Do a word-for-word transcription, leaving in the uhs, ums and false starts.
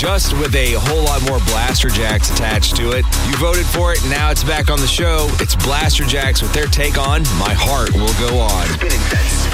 just with a whole lot more Blasterjaxx attached to it. You voted for it, now it's back on the show. It's Blasterjaxx with their take on My Heart Will Go On.